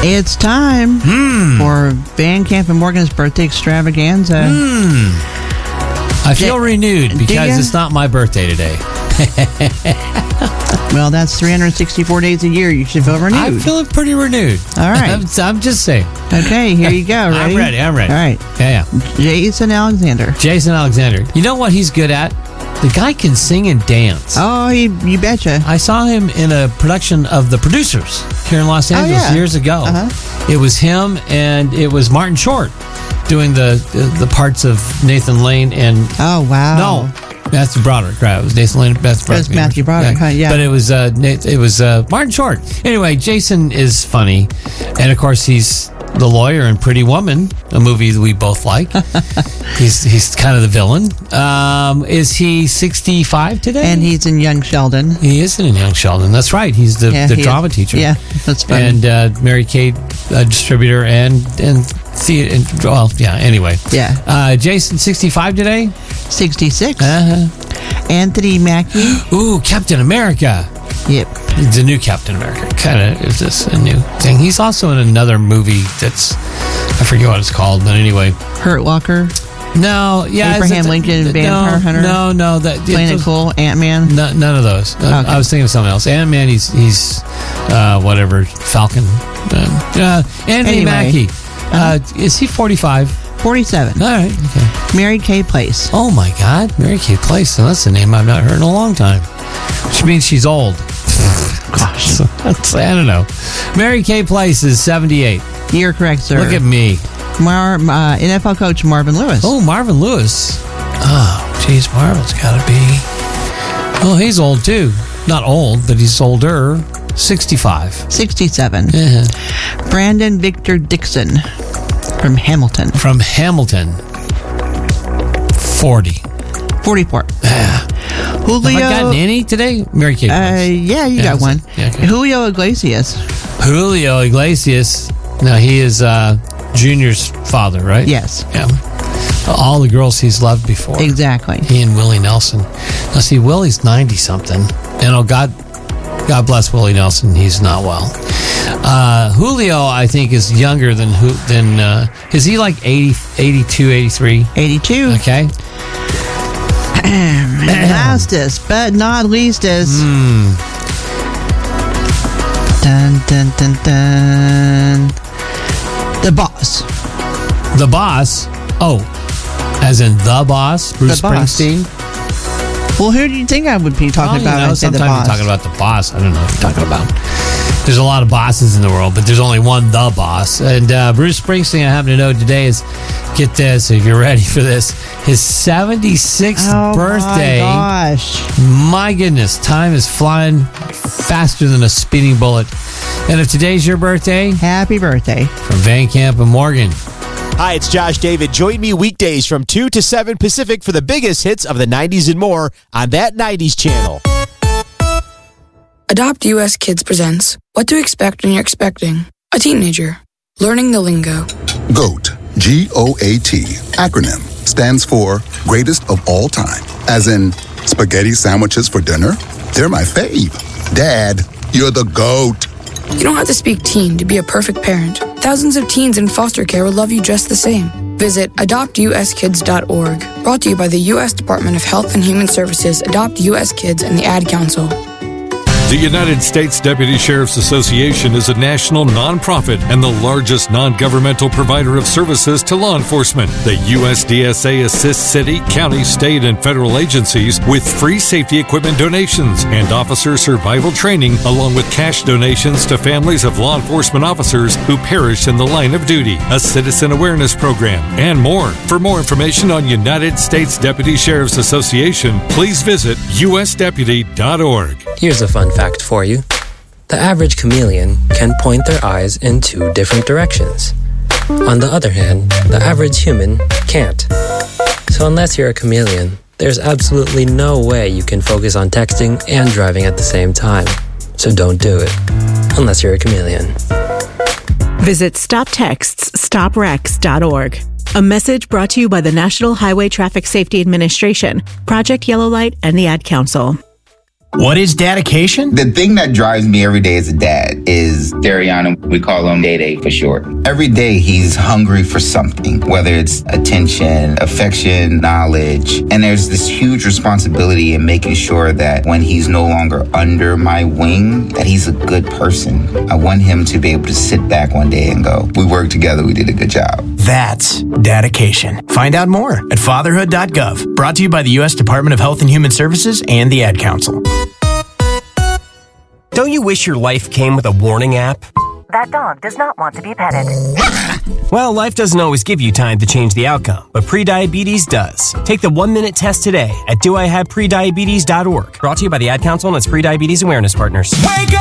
It's time for Van Camp and Morgan's birthday extravaganza. I feel renewed because it's not my birthday today. Well, that's 364 days a year. You should feel renewed. I'm feeling pretty renewed. All right. I'm just saying. Okay, here you go. Ready? I'm ready. All right. Yeah. Jason Alexander. Jason Alexander. You know what he's good at? The guy can sing and dance. Oh, you betcha. I saw him in a production of The Producers here in Los Angeles years ago. It was him and it was Martin Short doing the parts of Nathan Lane and... Oh, wow. No, Matthew Broderick. Right, it was Nathan Lane. That's Matthew Broderick, yeah. But it was Martin Short. Anyway, Jason is funny. And, of course, he's the lawyer in Pretty Woman, a movie that we both like. He's kind of the villain. Is he 65 today? And he's in Young Sheldon. He is in Young Sheldon. That's right. He's the drama teacher. Yeah, that's funny. And Mary Kate, distributor, and theater. Well, yeah. Anyway. Yeah. Jason, 65 today. 66. Anthony Mackie. Ooh, Captain America. Yep. The new Captain America. Kind of is this a new thing? He's also in another movie that's, I forget what it's called, but anyway. Hurt Locker. No, yeah. Abraham Lincoln, Vampire Hunter. No. Planet Cool, Ant-Man. None of those. Okay. I was thinking of something else. Ant-Man, he's whatever, Falcon. Anthony Mackie. Is he 45? 47. All right, okay. Mary Kay Place. Oh, my God. Mary Kay Place. So that's a name I've not heard in a long time. Which means she's old. Gosh. I don't know. Mary Kay Place is 78. You're correct, sir. Look at me. NFL coach Marvin Lewis. Oh, Marvin Lewis. Oh, geez, Marvin's got to be... Oh, he's old, too. Not old, but he's older. 65. 67. Yeah. Brandon Victor Dixon from Hamilton. 40. 44. Yeah. Julio. Have I gotten any today? Mary Kay Place. Yeah, you got one. Yeah, okay. Julio Iglesias. Julio Iglesias. Now, he is Junior's father, right? Yes. Yeah. All the girls he's loved before. Exactly. He and Willie Nelson. Now, see, Willie's 90-something. And, God bless Willie Nelson. He's not well. Julio, I think, is younger than is he like 80, 82, 83? 82. Okay. Lastest, but not leastest. Dun, dun, dun, dun. The Boss. The Boss? Oh, as in The Boss? Bruce Springsteen? Well, who do you think I would be talking about? You know, sometimes you're talking about The Boss. I don't know what you're talking about. There's a lot of bosses in the world, but there's only one The Boss. And Bruce Springsteen, I happen to know today is, get this, if you're ready for this, his 76th birthday. Oh, my gosh. My goodness, time is flying faster than a speeding bullet. And if today's your birthday, happy birthday. From Van Camp and Morgan. Hi, it's Josh David. Join me weekdays from 2 to 7 Pacific for the biggest hits of the 90s and more on That 90s Channel. Adopt US Kids presents What to Expect When You're Expecting a Teenager. Learning the lingo. GOAT, G-O-A-T, acronym, stands for Greatest of All Time. As in, spaghetti sandwiches for dinner? They're my fave. Dad, you're the GOAT. You don't have to speak teen to be a perfect parent. Thousands of teens in foster care will love you just the same. Visit adoptuskids.org. Brought to you by the U.S. Department of Health and Human Services, Adopt U.S. Kids, and the Ad Council. The United States Deputy Sheriff's Association is a national nonprofit and the largest non-governmental provider of services to law enforcement. The USDSA assists city, county, state, and federal agencies with free safety equipment donations and officer survival training, along with cash donations to families of law enforcement officers who perish in the line of duty, a citizen awareness program, and more. For more information on United States Deputy Sheriff's Association, please visit usdeputy.org. Here's a fun fact for you. The average chameleon can point their eyes in 2 different directions. On the other hand, the average human can't. So unless you're a chameleon, there's absolutely no way you can focus on texting and driving at the same time. So don't do it, unless you're a chameleon. Visit StopTextsStopWrecks.org. A message brought to you by the National Highway Traffic Safety Administration, Project Yellow Light, and the Ad Council. What is dedication? The thing that drives me every day as a dad is Dariana. We call him Day for short. Every day he's hungry for something, whether it's attention, affection, knowledge. And there's this huge responsibility in making sure that when he's no longer under my wing, that he's a good person. I want him to be able to sit back one day and go, we worked together, we did a good job. That's dedication. Find out more at fatherhood.gov. Brought to you by the U.S. Department of Health and Human Services and the Ad Council. Don't you wish your life came with a warning app? That dog does not want to be petted. Well, life doesn't always give you time to change the outcome, but prediabetes does. Take the 1-minute test today at doihaveprediabetes.org. Brought to you by the Ad Council and its Prediabetes Awareness Partners. Wake